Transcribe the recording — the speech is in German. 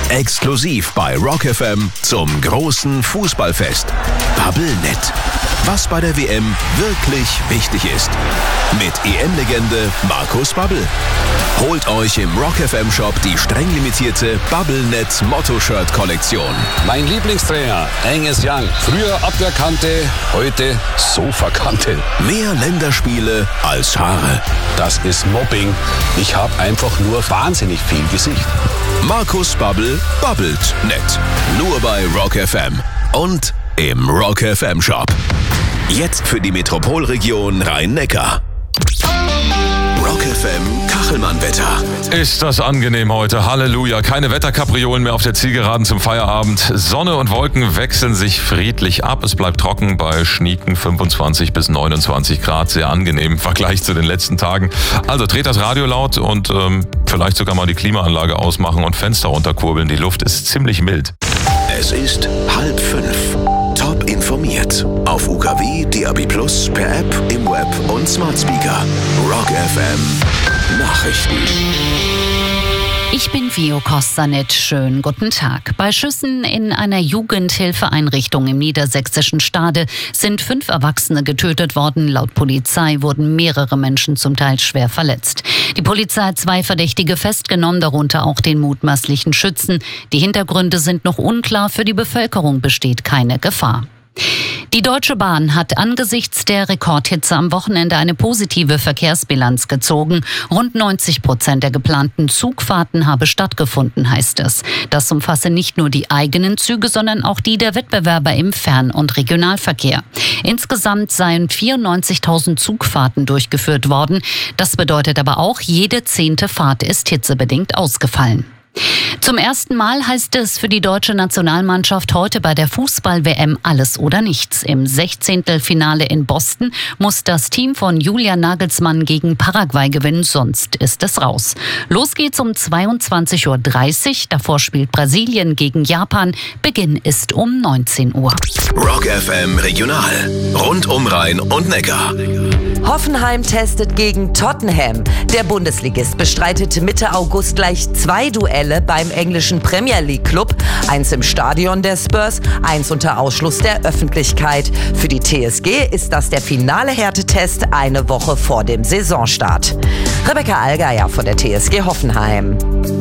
Exklusiv bei Rock FM zum großen Fußballfest. Bubblenet. Was bei der WM wirklich wichtig ist. Mit EM-Legende Markus Babbel. Holt euch im Rock FM Shop die streng limitierte Bubblenet Motto-Shirt-Kollektion. Mein Lieblingstrainer, Angus Young. Früher Abwehrkante, heute Sofakante. Mehr Länderspiele als Haare. Das ist Mobbing. Ich habe einfach nur wahnsinnig viel Gesicht. Markus Babbel babbelt nett. Nur bei Rock FM und im Rock FM Shop. Jetzt für die Metropolregion Rhein-Neckar. Rock FM Kachelmann-Wetter. Ist das angenehm heute. Halleluja. Keine Wetterkapriolen mehr auf der Zielgeraden zum Feierabend. Sonne und Wolken wechseln sich friedlich ab. Es bleibt trocken bei Schnieken 25 bis 29 Grad. Sehr angenehm im Vergleich zu den letzten Tagen. Also dreht das Radio laut und vielleicht sogar mal die Klimaanlage ausmachen und Fenster runterkurbeln. Die Luft ist ziemlich mild. Es ist 4:30. Top informiert. Auf UKW, DAB+, per App, im Web und Smart Speaker. Rock FM Nachrichten. Ich bin Vio Kostanit. Schönen guten Tag. Bei Schüssen in einer Jugendhilfeeinrichtung im niedersächsischen Stade sind 5 Erwachsene getötet worden. Laut Polizei wurden mehrere Menschen zum Teil schwer verletzt. Die Polizei hat 2 Verdächtige festgenommen, darunter auch den mutmaßlichen Schützen. Die Hintergründe sind noch unklar. Für die Bevölkerung besteht keine Gefahr. Die Deutsche Bahn hat angesichts der Rekordhitze am Wochenende eine positive Verkehrsbilanz gezogen. Rund 90% der geplanten Zugfahrten habe stattgefunden, heißt es. Das umfasse nicht nur die eigenen Züge, sondern auch die der Wettbewerber im Fern- und Regionalverkehr. Insgesamt seien 94.000 Zugfahrten durchgeführt worden. Das bedeutet aber auch, jede 10. Fahrt ist hitzebedingt ausgefallen. Zum ersten Mal heißt es für die deutsche Nationalmannschaft heute bei der Fußball-WM alles oder nichts. Im 16. Finale in Boston muss das Team von Julian Nagelsmann gegen Paraguay gewinnen, sonst ist es raus. Los geht's um 22:30 Uhr. Davor spielt Brasilien gegen Japan. Beginn ist um 19 Uhr. Rock FM Regional. Rund um Rhein und Neckar. Hoffenheim testet gegen Tottenham. Der Bundesligist bestreitet Mitte August gleich 2 Duelle beim englischen Premier League Club. Eins im Stadion der Spurs, eins unter Ausschluss der Öffentlichkeit. Für die TSG ist das der finale Härtetest eine Woche vor dem Saisonstart. Rebecca Allgeier von der TSG Hoffenheim.